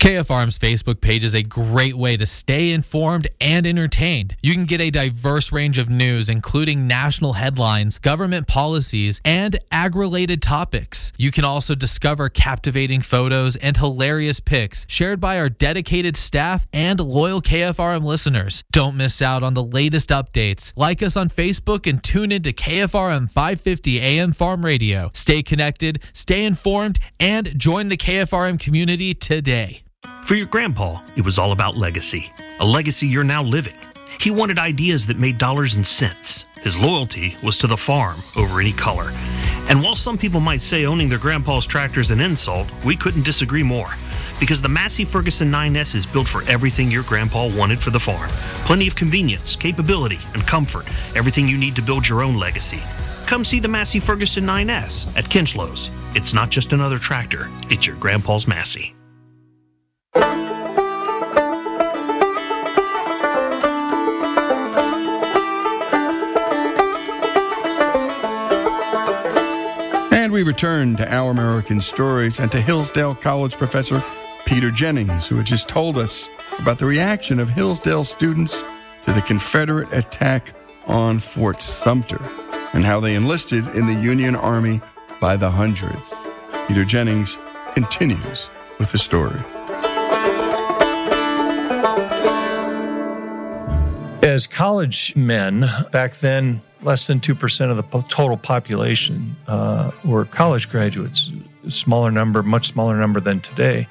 KFRM's Facebook page is a great way to stay informed and entertained. You can get a diverse range of news, including national headlines, government policies, and ag-related topics. You can also discover captivating photos and hilarious pics shared by our dedicated staff and loyal KFRM listeners. Don't miss out on the latest updates. Like us on Facebook and tune into KFRM 550 AM Farm Radio. Stay connected, stay informed, and join the KFRM community today. For your grandpa, it was all about legacy, a legacy you're now living. He wanted ideas that made dollars and cents. His loyalty was to the farm over any color. And while some people might say owning their grandpa's tractor is an insult, we couldn't disagree more. Because the Massey Ferguson 9S is built for everything your grandpa wanted for the farm. Plenty of convenience, capability, and comfort. Everything you need to build your own legacy. Come see the Massey Ferguson 9S at Kinchlows. It's not just another tractor, it's your grandpa's Massey. And we return to Our American Stories and to Hillsdale College professor Peter Jennings, who had just told us about the reaction of Hillsdale students to the Confederate attack on Fort Sumter and how they enlisted in the Union Army by the hundreds. Peter Jennings continues with the story. As college men, back then, less than 2% of the total population were college graduates, smaller number, much smaller number than today.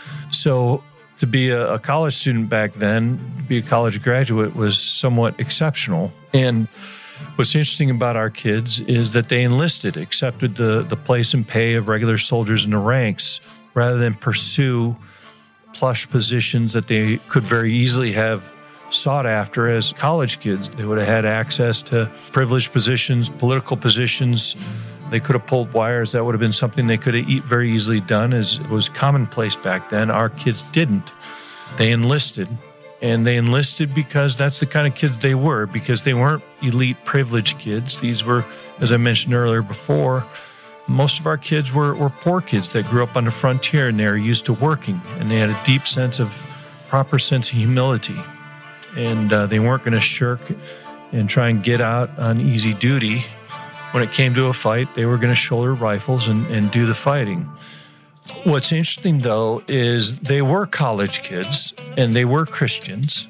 So to be a college student back then, to be a college graduate was somewhat exceptional. And what's interesting about our kids is that they enlisted, accepted the place and pay of regular soldiers in the ranks, rather than pursue plush positions that they could very easily have sought after as college kids. They would have had access to privileged positions, political positions. They could have pulled wires. That would have been something they could have very easily done, as it was commonplace back then. Our kids didn't. They enlisted, and they enlisted because that's the kind of kids they were, because they weren't elite privileged kids. These were, as I mentioned earlier before, most of our kids were poor kids that grew up on the frontier, and they were used to working, and they had a deep proper sense of humility. And they weren't going to shirk and try and get out on easy duty. When it came to a fight, they were going to shoulder rifles and do the fighting. What's interesting, though, is they were college kids, and they were Christians,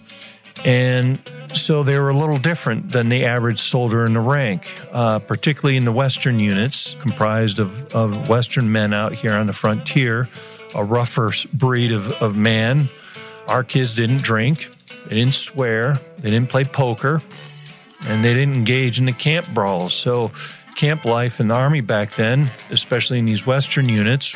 and so they were a little different than the average soldier in the rank, particularly in the Western units, comprised of Western men out here on the frontier, a rougher breed of man. Our kids didn't drink. They didn't swear, they didn't play poker, and they didn't engage in the camp brawls. So camp life in the Army back then, especially in these Western units,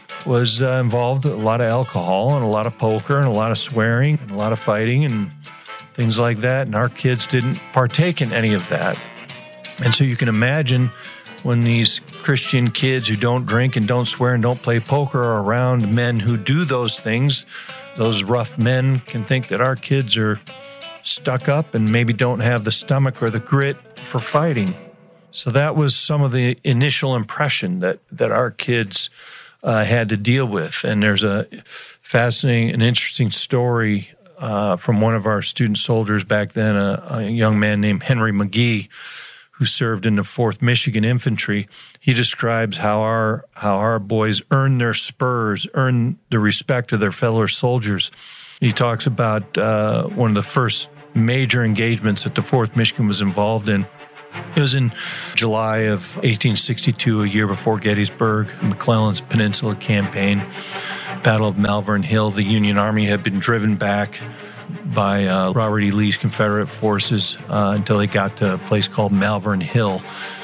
was involved a lot of alcohol and a lot of poker and a lot of swearing and a lot of fighting and things like that. And our kids didn't partake in any of that. And so you can imagine when these Christian kids who don't drink and don't swear and don't play poker are around men who do those things, those rough men can think that our kids are stuck up and maybe don't have the stomach or the grit for fighting. So that was some of the initial impression that our kids had to deal with. And there's a fascinating and interesting story from one of our student soldiers back then, a young man named Henry McGee, who served in the 4th Michigan Infantry. He describes how our boys earned their spurs, earned the respect of their fellow soldiers. He talks about one of the first major engagements that the 4th Michigan was involved in. It was in July of 1862, a year before Gettysburg, McClellan's Peninsula Campaign, Battle of Malvern Hill. The Union Army had been driven back by Robert E. Lee's Confederate forces until they got to a place called Malvern Hill.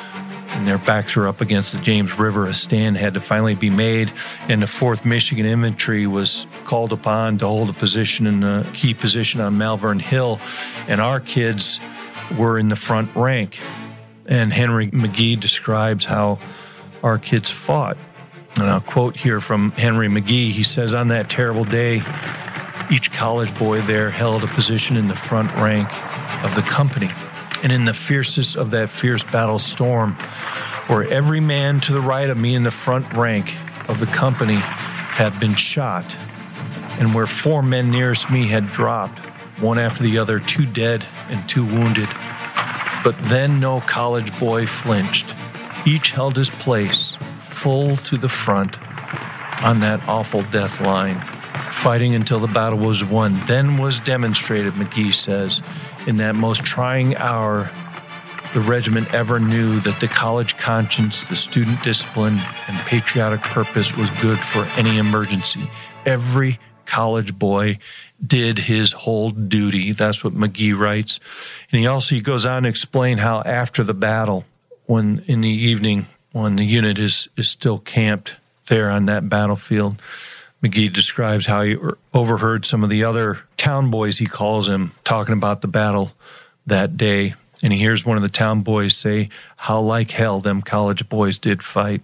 And their backs were up against the James River. A stand had to finally be made, and the 4th Michigan Infantry was called upon to hold a position in the key position on Malvern Hill, and our kids were in the front rank. And Henry McGee describes how our kids fought. And I'll quote here from Henry McGee. He says, "On that terrible day, each college boy there held a position in the front rank of the company. And in the fiercest of that fierce battle storm, where every man to the right of me in the front rank of the company had been shot, and where 4 men nearest me had dropped, one after the other, 2 dead and 2 wounded. But then no college boy flinched. Each held his place, full to the front, on that awful death line, fighting until the battle was won. Then was demonstrated, McGee says, in that most trying hour the regiment ever knew, that the college conscience, the student discipline, and patriotic purpose was good for any emergency. Every college boy did his whole duty. That's what McGee writes. And he goes on to explain how after the battle, when in the evening, when the unit is still camped there on that battlefield, McGee describes how he overheard some of the other town boys, he calls them, talking about the battle that day. And he hears one of the town boys say, how like hell them college boys did fight.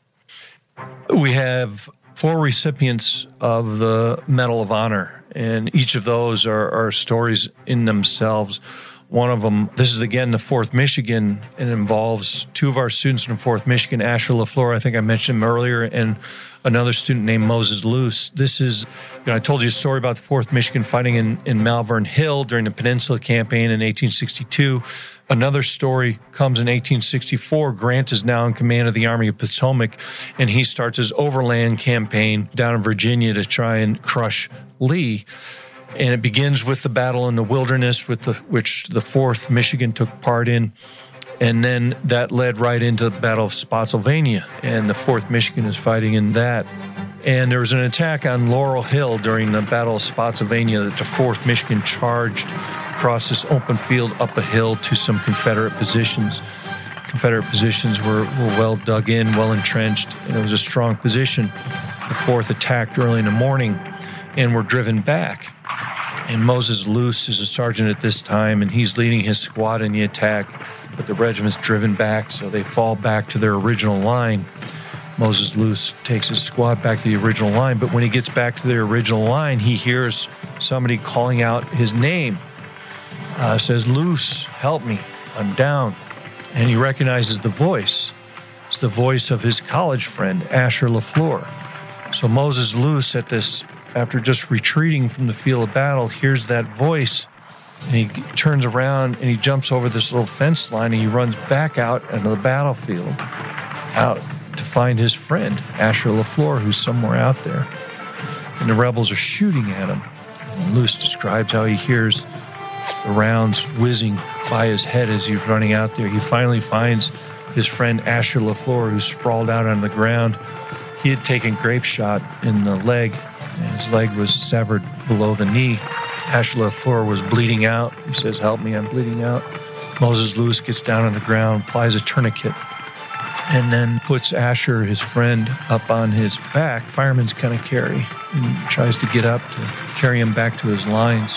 We have 4 recipients of the Medal of Honor, and each of those are stories in themselves. One of them, this is again the 4th Michigan, and involves 2 of our students from 4th Michigan, Asher LaFleur, I think I mentioned him earlier, and another student named Moses Luce. This is, I told you a story about the 4th Michigan fighting in Malvern Hill during the Peninsula Campaign in 1862. Another story comes in 1864. Grant is now in command of the Army of Potomac, and he starts his overland campaign down in Virginia to try and crush Lee. And it begins with the battle in the wilderness, which the 4th Michigan took part in. And then that led right into the Battle of Spotsylvania, and the 4th Michigan is fighting in that. And there was an attack on Laurel Hill during the Battle of Spotsylvania that the 4th Michigan charged across this open field up a hill to some Confederate positions. Confederate positions were well dug in, well entrenched, and it was a strong position. The 4th attacked early in the morning and were driven back. And Moses Luce is a sergeant at this time, and he's leading his squad in the attack, but the regiment's driven back, so they fall back to their original line. Moses Luce takes his squad back to the original line, but when he gets back to their original line, he hears somebody calling out his name. Says, Luce, help me, I'm down. And he recognizes the voice. It's the voice of his college friend, Asher LaFleur. So Moses Luce, after just retreating from the field of battle, hears that voice, and he turns around and he jumps over this little fence line, and he runs back out into the battlefield, out to find his friend, Asher LaFleur, who's somewhere out there. And the rebels are shooting at him. And Luce describes how he hears the rounds whizzing by his head as he's running out there. He finally finds his friend Asher LaFleur, who's sprawled out on the ground. He had taken grape shot in the leg, and his leg was severed below the knee. Asher LaFleur was bleeding out. He says, help me, I'm bleeding out. Moses Luce gets down on the ground, applies a tourniquet, and then puts Asher, his friend, up on his back, fireman's kind of carry, and tries to get up to carry him back to his lines.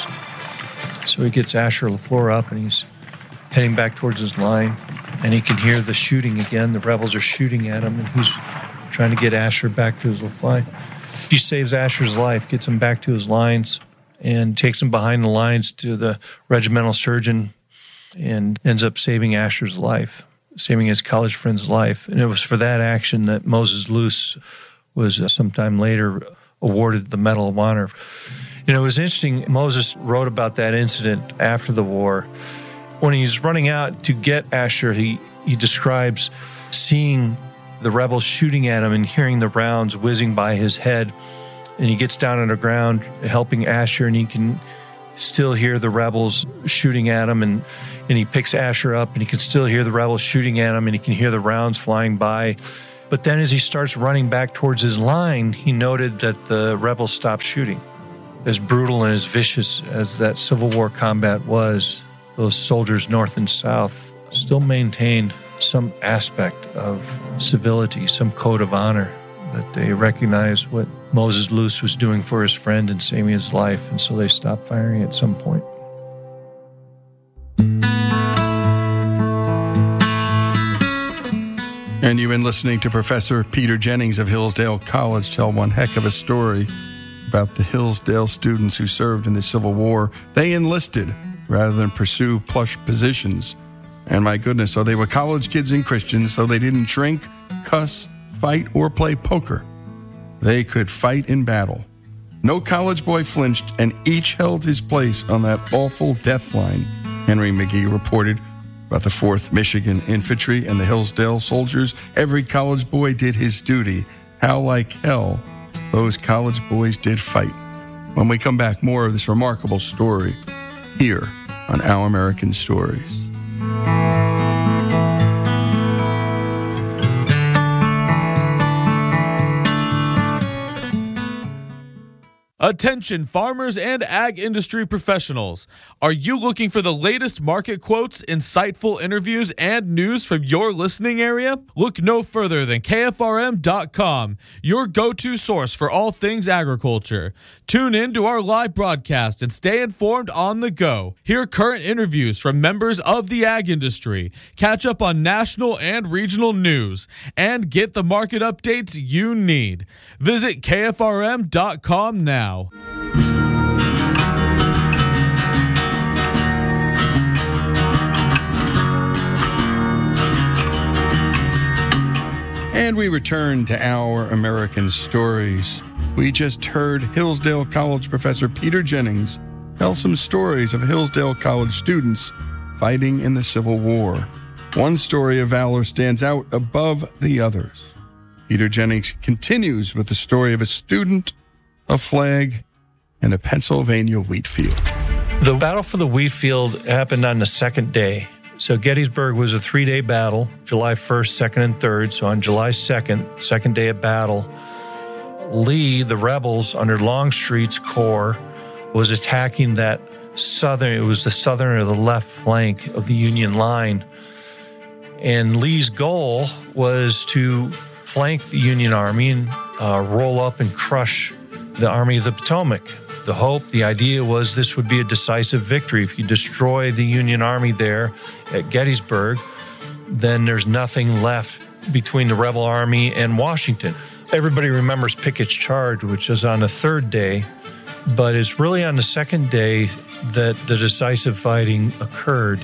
So he gets Asher LaFleur up, and he's heading back towards his line, and he can hear the shooting again. The rebels are shooting at him, and he's trying to get Asher back to his line. He saves Asher's life, gets him back to his lines, and takes him behind the lines to the regimental surgeon, and ends up saving Asher's life, saving his college friend's life. And it was for that action that Moses Luce was sometime later awarded the Medal of Honor. It was interesting. Moses wrote about that incident after the war. When he's running out to get Asher, he describes seeing the rebels shooting at him and hearing the rounds whizzing by his head. And he gets down on the ground helping Asher, and he can still hear the rebels shooting at him. And he picks Asher up, and he can still hear the rebels shooting at him, and he can hear the rounds flying by. But then as he starts running back towards his line, he noted that the rebels stopped shooting. As brutal and as vicious as that Civil War combat was, those soldiers north and south still maintained some aspect of civility, some code of honor, that they recognized what Moses Luce was doing for his friend and saving his life, and so they stopped firing at some point. And you've been listening to Professor Peter Jennings of Hillsdale College tell one heck of a story about the Hillsdale students who served in the Civil War. They enlisted rather than pursue plush positions. And my goodness, so they were college kids and Christians, so they didn't drink, cuss, fight, or play poker. They could fight in battle. No college boy flinched, and each held his place on that awful death line, Henry McGee reported about the 4th Michigan Infantry and the Hillsdale soldiers. Every college boy did his duty. How like hell those college boys did fight. When we come back, more of this remarkable story here on Our American Stories. Attention farmers and ag industry professionals. Are you looking for the latest market quotes, insightful interviews, and news from your listening area? Look no further than KFRM.com, your go-to source for all things agriculture. Tune in to our live broadcast and stay informed on the go. Hear current interviews from members of the ag industry, catch up on national and regional news, and get the market updates you need. Visit KFRM.com now. And we return to Our American Stories. We just heard Hillsdale College professor Peter Jennings tell some stories of Hillsdale College students fighting in the Civil War. One story of valor stands out above the others. Peter Jennings continues with the story of a student, a flag, and a Pennsylvania wheat field. The battle for the wheat field happened on the second day. So Gettysburg was a 3-day battle, July 1st, 2nd, and 3rd. So on July 2nd, second day of battle, Lee, the rebels under Longstreet's corps, was attacking that southern, it was the southern or the left flank of the Union line. And Lee's goal was to flank the Union Army and roll up and crush the Army of the Potomac. The hope, the idea was this would be a decisive victory. If you destroy the Union Army there at Gettysburg, then there's nothing left between the rebel army and Washington. Everybody remembers Pickett's Charge, which is on the 3rd day, but it's really on the 2nd day that the decisive fighting occurred.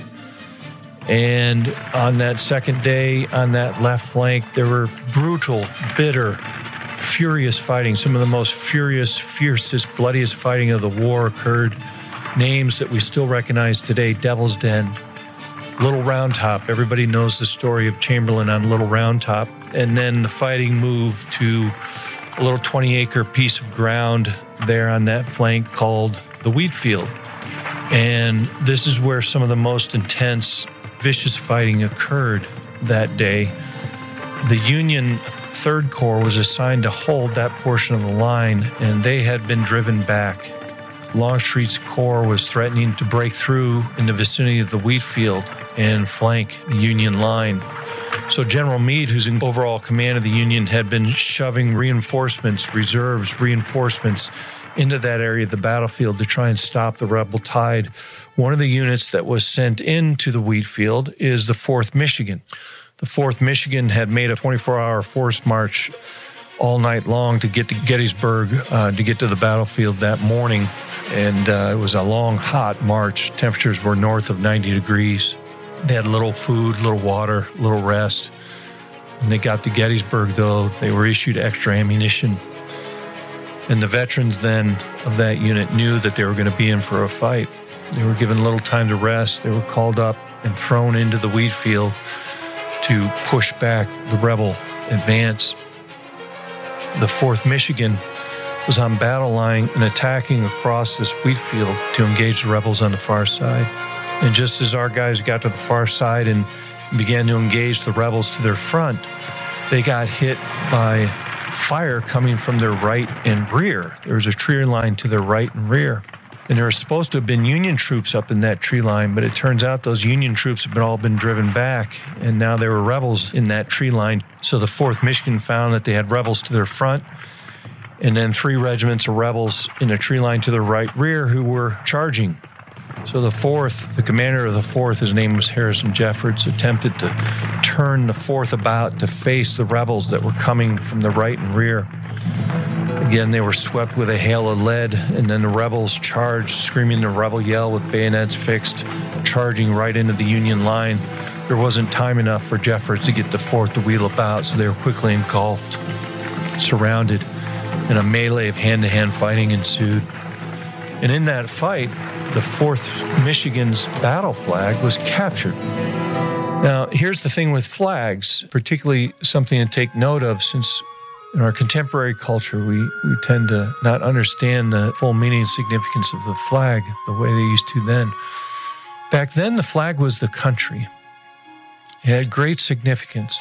And on that 2nd day, on that left flank, there were brutal, bitter, furious fighting. Some of the most furious, fiercest, bloodiest fighting of the war occurred. Names that we still recognize today: Devil's Den, Little Round Top. Everybody knows the story of Chamberlain on Little Round Top. And then the fighting moved to a little 20-acre piece of ground there on that flank called the wheat field. And this is where some of the most intense, vicious fighting occurred that day. The Union 3rd Corps was assigned to hold that portion of the line, and they had been driven back. Longstreet's corps was threatening to break through in the vicinity of the wheat field and flank the Union line. So General Meade, who's in overall command of the Union, had been shoving reinforcements, reserves, reinforcements into that area of the battlefield to try and stop the rebel tide. One of the units that was sent into the wheat field is the 4th Michigan. The 4th Michigan had made a 24-hour forced march all night long to get to Gettysburg, to get to the battlefield that morning. And it was a long, hot march. Temperatures were north of 90 degrees. They had little food, little water, little rest. When they got to Gettysburg, though, they were issued extra ammunition. And the veterans then of that unit knew that they were going to be in for a fight. They were given little time to rest. They were called up and thrown into the wheat field to push back the rebel advance. The 4th Michigan was on battle line and attacking across this wheat field to engage the rebels on the far side. And just as our guys got to the far side and began to engage the rebels to their front, they got hit by fire coming from their right and rear. There was a tree line to their right and rear. And there were supposed to have been Union troops up in that tree line, but it turns out those Union troops have all been driven back, and now there were rebels in that tree line. So the 4th Michigan found that they had rebels to their front, and then 3 regiments of rebels in a tree line to their right rear who were charging. So the 4th, the commander of the 4th, his name was Harrison Jeffords, attempted to turn the 4th about to face the rebels that were coming from the right and rear. Again, they were swept with a hail of lead, and then the rebels charged, screaming the rebel yell with bayonets fixed, charging right into the Union line. There wasn't time enough for Jeffords to get the 4th to wheel about, so they were quickly engulfed, surrounded. and a melee of hand-to-hand fighting ensued. And in that fight, the 4th Michigan's battle flag was captured. Now, here's the thing with flags, particularly something to take note of, since in our contemporary culture, we tend to not understand the full meaning and significance of the flag the way they used to then. Back then, the flag was the country. It had great significance.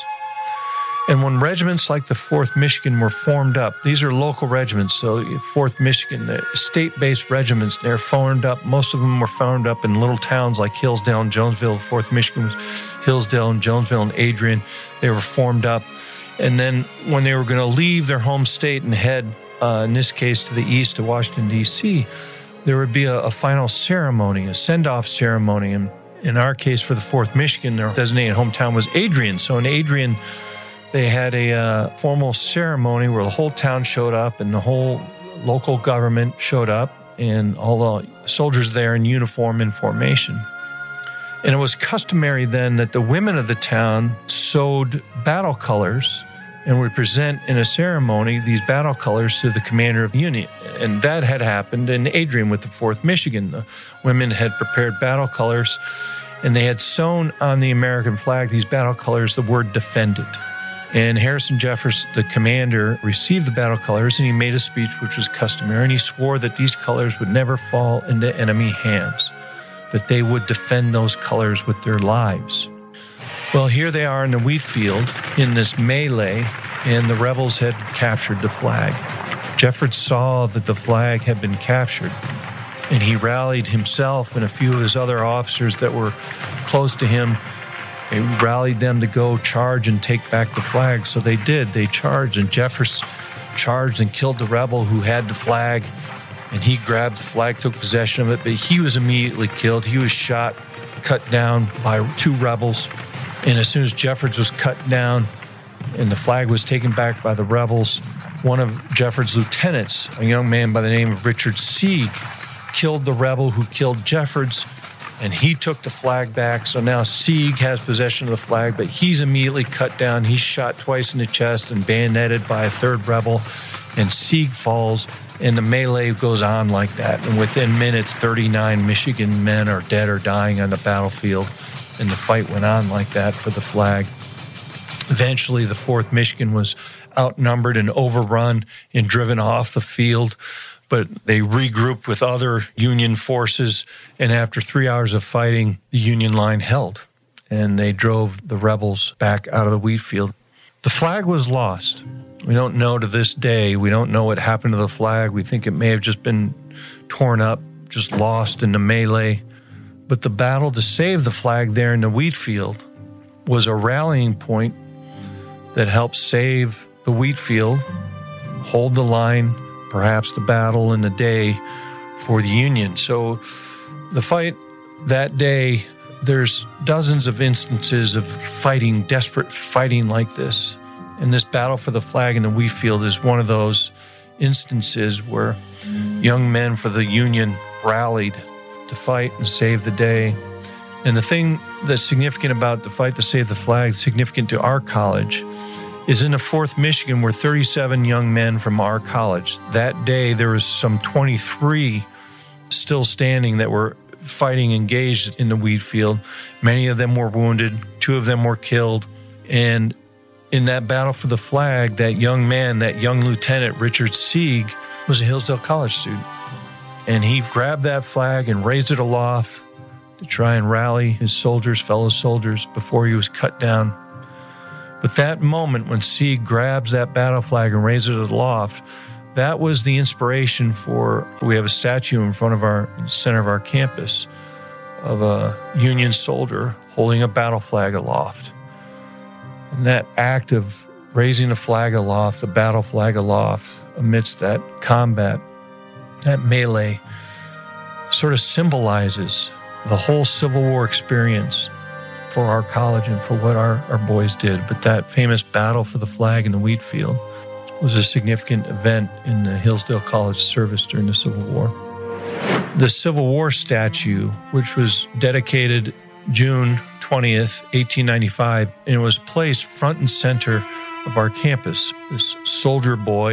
And when regiments like the 4th Michigan were formed up, these are local regiments, so 4th Michigan, the state-based regiments, they're formed up. Most of them were formed up in little towns like Hillsdale and Jonesville. 4th Michigan was Hillsdale and Jonesville and Adrian. They were formed up. And then when they were going to leave their home state and head, in this case, to the east, to Washington, D.C., there would be a final ceremony, a send-off ceremony. And in our case, for the 4th Michigan, their designated hometown was Adrian. So in Adrian, they had a formal ceremony where the whole town showed up and the whole local government showed up and all the soldiers there in uniform in formation. And it was customary then that the women of the town sewed battle colors and would present in a ceremony these battle colors to the commander of the unit. And that had happened in Adrian with the 4th Michigan. The women had prepared battle colors and they had sewn on the American flag, these battle colors, the word defended. And Harrison Jeffers, the commander, received the battle colors and he made a speech which was customary, and he swore that these colors would never fall into enemy hands, that they would defend those colors with their lives. Well, here they are in the wheat field in this melee, and the rebels had captured the flag. Jeffers saw that the flag had been captured, and he rallied himself and a few of his other officers that were close to him. He rallied them to go charge and take back the flag. So they did. They charged, and Jeffers charged and killed the rebel who had the flag. And he grabbed the flag, took possession of it, but he was immediately killed. He was shot, cut down by 2 rebels. And as soon as Jeffers was cut down and the flag was taken back by the rebels, one of Jeffers' lieutenants, a young man by the name of Richard Sieg, killed the rebel who killed Jeffers, and he took the flag back. So now Sieg has possession of the flag, but he's immediately cut down. He's shot twice in the chest and bayoneted by a 3rd rebel, and Sieg falls, and the melee goes on like that. And within minutes, 39 Michigan men are dead or dying on the battlefield, and the fight went on like that for the flag. Eventually, the 4th Michigan was outnumbered and overrun and driven off the field, but they regrouped with other Union forces, and after 3 hours of fighting, the Union line held, and they drove the rebels back out of the wheat field. The flag was lost. We don't know to this day. We don't know what happened to the flag. We think it may have just been torn up, just lost in the melee. But the battle to save the flag there in the wheat field was a rallying point that helped save the wheat field, hold the line, perhaps the battle and the day for the Union. So the fight that day, there's dozens of instances of fighting, desperate fighting like this. And this battle for the flag in the wheat field is one of those instances where young men for the Union rallied to fight and save the day. And the thing that's significant about the fight to save the flag, significant to our college, is in the 4th Michigan were 37 young men from our college. That day, there was some 23 still standing that were fighting, engaged in the wheat field. Many of them were wounded. 2 of them were killed. And in that battle for the flag, that young man, that young lieutenant, Richard Sieg, was a Hillsdale College student. And he grabbed that flag and raised it aloft to try and rally his soldiers, fellow soldiers, before he was cut down. But that moment when Sieg grabs that battle flag and raises it aloft, that was the inspiration for, we have a statue in front of our center of our campus of a Union soldier holding a battle flag aloft. And that act of raising the flag aloft, the battle flag aloft, amidst that combat, that melee, sort of symbolizes the whole Civil War experience for our college and for what our boys did. But that famous battle for the flag in the wheat field was a significant event in the Hillsdale College service during the Civil War. The Civil War statue, which was dedicated June 20th, 1895, and it was placed front and center of our campus. This soldier boy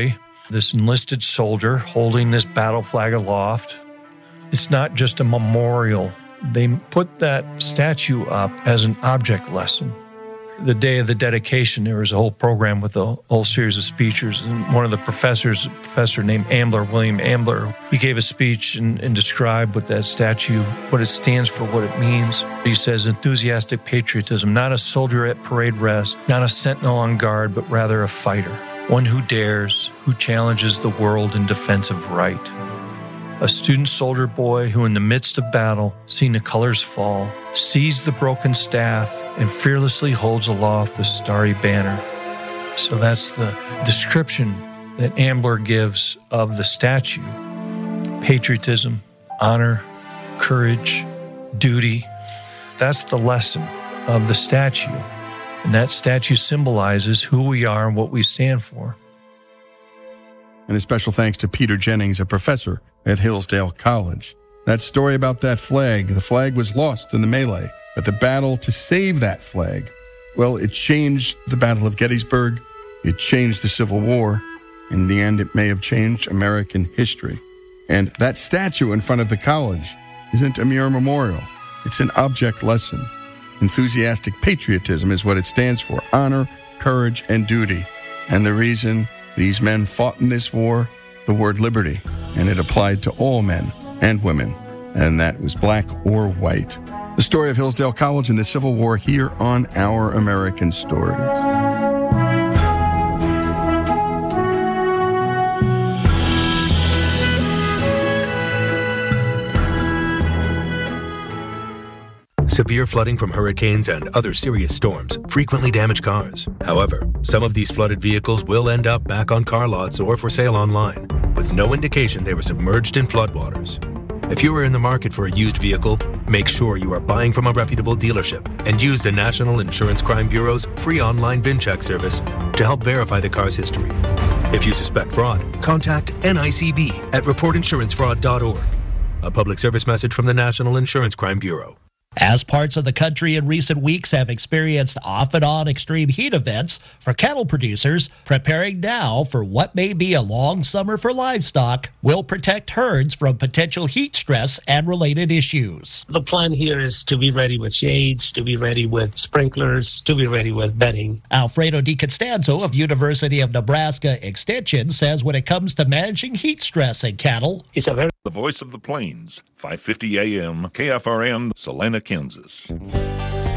this enlisted soldier holding this battle flag aloft. It's not just a memorial. They put that statue up as an object lesson. The day of the dedication, there was a whole program with a whole series of speeches. And one of the professors, a professor named Ambler, William Ambler, he gave a speech and described what that statue, what it stands for, what it means. He says, enthusiastic patriotism, not a soldier at parade rest, not a sentinel on guard, but rather a fighter, one who dares, who challenges the world in defense of right. A student soldier boy who in the midst of battle, seeing the colors fall, sees the broken staff, and fearlessly holds aloft the starry banner. So that's the description that Ambler gives of the statue. Patriotism, honor, courage, duty. That's the lesson of the statue. And that statue symbolizes who we are and what we stand for. And a special thanks to Peter Jennings, a professor at Hillsdale College. That story about that flag, the flag was lost in the melee, but the battle to save that flag, well, it changed the Battle of Gettysburg, it changed the Civil War. In the end, it may have changed American history. And that statue in front of the college isn't a mere memorial, it's an object lesson. Enthusiastic patriotism is what it stands for: honor, courage, and duty. And the reason these men fought in this war, the word liberty, and it applied to all men and women, and that was black or white. The story of Hillsdale College and the Civil War here on Our American Stories. Severe flooding from hurricanes and other serious storms frequently damage cars. However, some of these flooded vehicles will end up back on car lots or for sale online, with no indication they were submerged in floodwaters. If you are in the market for a used vehicle, make sure you are buying from a reputable dealership and use the National Insurance Crime Bureau's free online VIN check service to help verify the car's history. If you suspect fraud, contact NICB at reportinsurancefraud.org. A public service message from the National Insurance Crime Bureau. As parts of the country in recent weeks have experienced off-and-on extreme heat events for cattle producers, preparing now for what may be a long summer for livestock will protect herds from potential heat stress and related issues. The plan here is to be ready with shades, to be ready with sprinklers, to be ready with bedding. Alfredo DiCostanzo of University of Nebraska Extension says when it comes to managing heat stress in cattle, it's a very The Voice of the Plains, 550 AM, KFRM, Salina, Kansas.